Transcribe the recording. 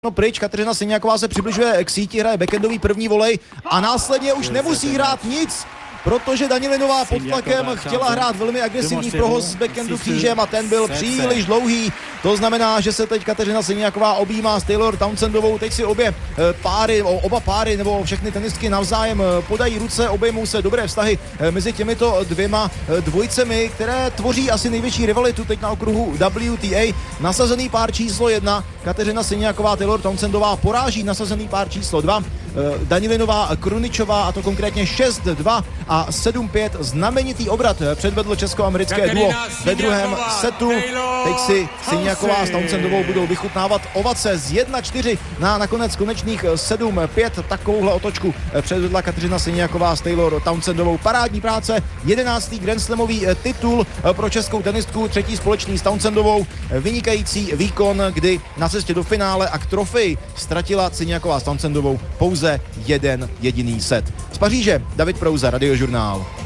pryč, Kateřina Siniaková se přibližuje k síti, hraje backendový první volej a následně už nemusí hrát nic, protože Danilinová pod tlakem chtěla hrát velmi agresivní prohoz z backendu křížem a ten byl příliš dlouhý. To znamená, že se teď Kateřina Siniaková objímá s Taylor Townsendovou. Teď si oba páry nebo všechny tenistky navzájem podají ruce, obejmou se, dobré vztahy mezi těmito dvěma dvojicemi, které tvoří asi největší rivalitu teď na okruhu WTA. Nasazený pár číslo 1 Kateřina Siniaková, Taylor Townsendová poráží nasazený pár číslo 2 Danilinová, Kruničová, a to konkrétně 6-2 a 7-5. Znamenitý obrat předvedlo česko-americké duo ve druhém setu. Teď si Siniaková s Townsendovou budou vychutnávat ovace z 1-4 na nakonec konečných 7-5. Takovouhle otočku předvedla Kateřina Siniaková s Taylor Townsendovou. Parádní práce, 11. Grand Slamový titul pro českou tenistku, 3. společný s Townsendovou. Vynikající výkon, kdy na cestě do finále a k trofeji ztratila Siniaková s Townsendovou pouze jeden jediný set. Z Paříže David Prouza, Radiožurnál.